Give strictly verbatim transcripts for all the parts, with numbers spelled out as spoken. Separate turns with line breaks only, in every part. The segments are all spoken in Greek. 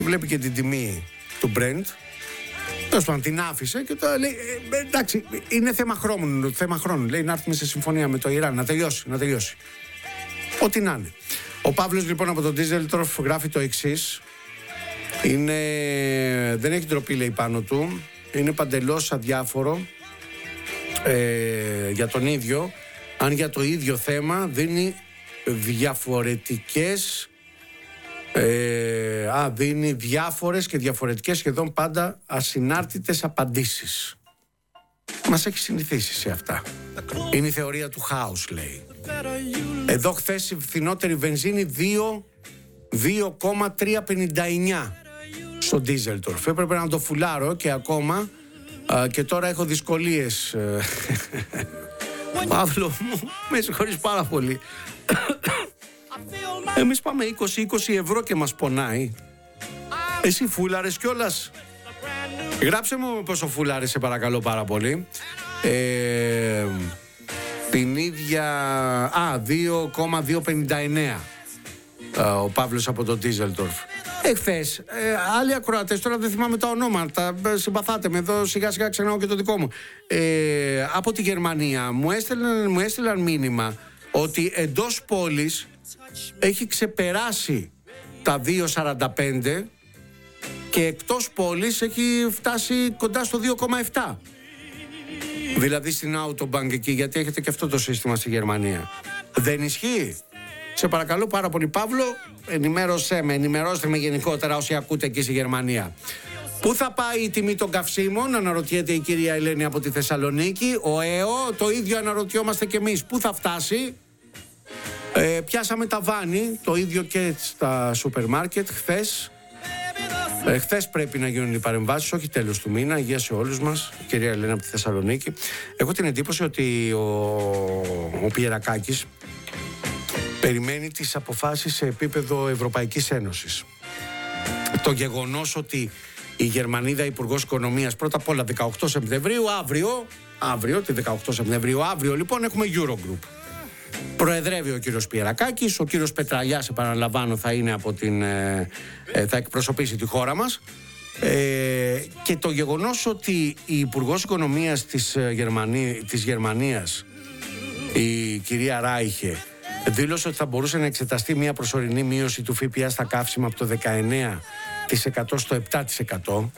βλέπει και την τιμή του Brent. Τέλος πάντων, την άφησε και τώρα λέει: ε, εντάξει, είναι θέμα χρόνου, θέμα χρόνου. Λέει να έρθουμε σε συμφωνία με το Ιράν, να τελειώσει, να τελειώσει. Ό,τι να είναι. Ο Παύλος λοιπόν από τον Ντίζελτορφ γράφει το εξής. Είναι, δεν έχει ντροπή, λέει, πάνω του. Είναι παντελώς αδιάφορο ε, για τον ίδιο. Αν για το ίδιο θέμα δίνει διαφορετικές ε, α, δίνει διάφορες και διαφορετικές, σχεδόν πάντα ασυνάρτητες απαντήσεις. Μας έχει συνηθίσει σε αυτά. Είναι η θεωρία του χάους, λέει. Εδώ χθες η φθηνότερη βενζίνη δύο κόμμα τριακόσια πενήντα εννιά στο Ντίζελτορφ. Έπρεπε να το φουλάρω και ακόμα α, και τώρα έχω δυσκολίες. Παύλο μου, με συγχωρείς πάρα πολύ. Εμείς πάμε είκοσι είκοσι ευρώ και μας πονάει. Εσύ φούλαρες κιόλας? Γράψε μου πόσο φούλαρες, σε παρακαλώ πάρα πολύ. ε, Την ίδια... Α, δύο κόμμα διακόσια πενήντα εννέα ο Παύλος από τον Ντίζελτορφ. Εχθές, ε, άλλοι ακροατές, τώρα δεν θυμάμαι τα ονόματα, συμπαθάτε με, εδώ σιγά σιγά ξεχνάω και το δικό μου. Ε, από τη Γερμανία μου έστειλαν, μου έστειλαν μήνυμα ότι εντός πόλης έχει ξεπεράσει τα δύο σαράντα πέντε και εκτός πόλης έχει φτάσει κοντά στο δύο κόμμα επτά. Δηλαδή στην Autobank εκεί, γιατί έχετε και αυτό το σύστημα στη Γερμανία. Δεν ισχύει? Σε παρακαλώ πάρα πολύ, Παύλο, ενημέρωσέ με, ενημερώστε με γενικότερα όσοι ακούτε εκεί στη Γερμανία. Πού θα πάει η τιμή των καυσίμων, αναρωτιέται η κυρία Ελένη από τη Θεσσαλονίκη. Ο ΕΟ, το ίδιο αναρωτιόμαστε κι εμείς. Πού θα φτάσει? Ε, πιάσαμε τα βάνη, το ίδιο και στα σούπερ μάρκετ χθες. Ε, χθες πρέπει να γίνουν οι παρεμβάσεις, όχι τέλος του μήνα. Υγεία σε όλους μας, κυρία Ελένη από τη Θεσσαλονίκη. Έχω την εντύπωση ότι ο, ο Πιερακάκης περιμένει τις αποφάσεις σε επίπεδο Ευρωπαϊκής Ένωσης. Το γεγονός ότι η Γερμανίδα Υπουργός Οικονομίας, πρώτα απ' όλα δεκαοκτώ Σεπτεμβρίου, αύριο, αύριο, τη δεκαοκτώ Σεπτεμβρίου, αύριο λοιπόν έχουμε Eurogroup. Προεδρεύει ο κύριος Πιερακάκης, ο κύριος Πετραλιάς, επαναλαμβάνω, θα είναι από την, ε, ε, θα εκπροσωπήσει τη χώρα μας. Ε, και το γεγονός ότι η Υπουργός Οικονομίας της, Γερμανία, της Γερμανίας, η κυρία Ράιχε, δήλωσε ότι θα μπορούσε να εξεταστεί μια προσωρινή μείωση του ΦΠΑ στα καύσιμα από το δεκαεννέα τοις εκατό στο επτά τοις εκατό.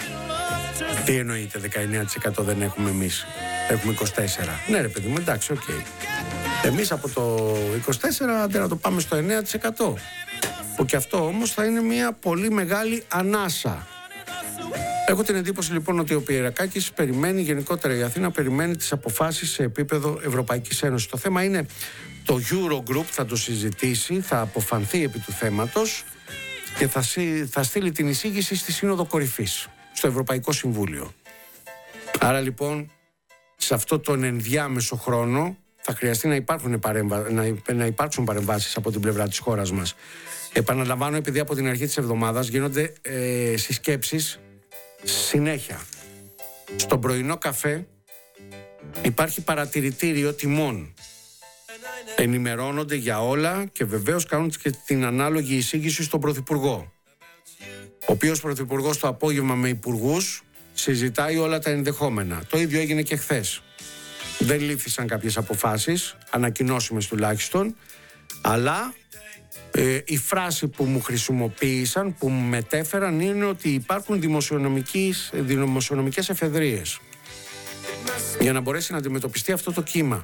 Τι εννοείται δεκαεννέα τοις εκατό δεν έχουμε εμείς? Έχουμε είκοσι τέσσερα τοις εκατό. Ναι ρε παιδί μου, εντάξει, οκ. Okay. Εμείς από το είκοσι τέσσερα τοις εκατό αντί να το πάμε στο εννέα τοις εκατό. Που και αυτό όμως θα είναι μια πολύ μεγάλη ανάσα. Έχω την εντύπωση λοιπόν ότι ο Πιερακάκης περιμένει, γενικότερα η Αθήνα περιμένει τις αποφάσεις σε επίπεδο Ευρωπαϊκής Ένωσης. Το θέμα είναι το Eurogroup, θα το συζητήσει, θα αποφανθεί επί του θέματος και θα, θα στείλει την εισήγηση στη Σύνοδο Κορυφής, στο Ευρωπαϊκό Συμβούλιο. Άρα λοιπόν σε αυτό τον ενδιάμεσο χρόνο θα χρειαστεί να, υπάρχουν παρεμβα... να, να υπάρξουν παρεμβάσεις από την πλευρά της χώρας μας. Επαναλαμβάνω, επειδή από την αρχή της εβδομάδας γίνονται ε, συσκέψεις συνέχεια. Στον πρωινό καφέ υπάρχει παρατηρητήριο τιμών. Ενημερώνονται για όλα και βεβαίως κάνουν και την ανάλογη εισήγηση στον Πρωθυπουργό, ο οποίος Πρωθυπουργός το απόγευμα με υπουργούς συζητάει όλα τα ενδεχόμενα. Το ίδιο έγινε και χθες. Δεν λήφθησαν κάποιες αποφάσεις, ανακοινώσιμες τουλάχιστον, αλλά ε, η φράση που μου χρησιμοποίησαν, που μου μετέφεραν, είναι ότι υπάρχουν δημοσιονομικές εφεδρείες για να μπορέσει να αντιμετωπιστεί αυτό το κύμα.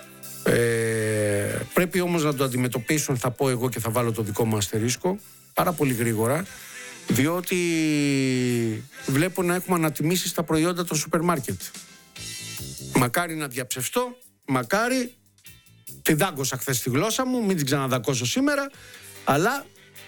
Ε, πρέπει όμως να το αντιμετωπίσουν, θα πω εγώ και θα βάλω το δικό μου αστερίσκο, πάρα πολύ γρήγορα, διότι βλέπω να έχουμε ανατιμήσεις στα προϊόντα των σούπερ μάρκετ. Μακάρι να διαψευστώ, μακάρι, τη δάγκωσα χθες τη γλώσσα μου, μην την ξαναδακώσω σήμερα, αλλά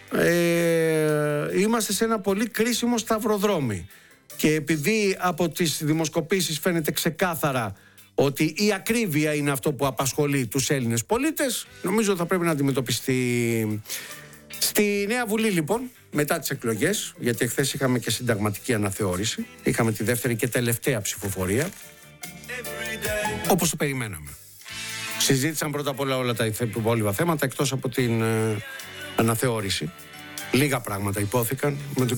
ε, είμαστε σε ένα πολύ κρίσιμο σταυροδρόμι. Και επειδή από τις δημοσκοπήσεις φαίνεται ξεκάθαρα ότι η ακρίβεια είναι αυτό που απασχολεί τους Έλληνες πολίτες, νομίζω θα πρέπει να αντιμετωπιστεί. Στη Νέα Βουλή λοιπόν, μετά τις εκλογές, γιατί εχθές είχαμε και συνταγματική αναθεώρηση, είχαμε τη δεύτερη και τελευταία ψηφοφορία, όπως το περιμέναμε. Συζήτησαν πρώτα απ' όλα όλα τα υπόλοιπα θέματα, εκτός από την ε, αναθεώρηση. Λίγα πράγματα υπόθηκαν με τον